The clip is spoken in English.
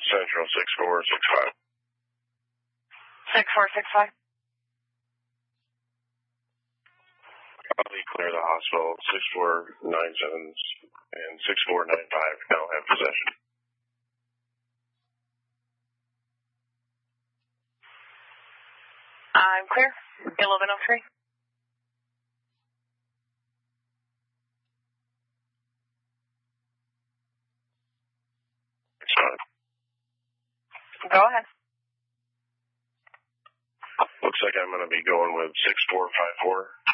Central 6465. 6465. Probably clear the hospital. 6497s and 6495 now have possession. I'm clear. 1103. Go ahead. Looks like I'm going to be going with 6454.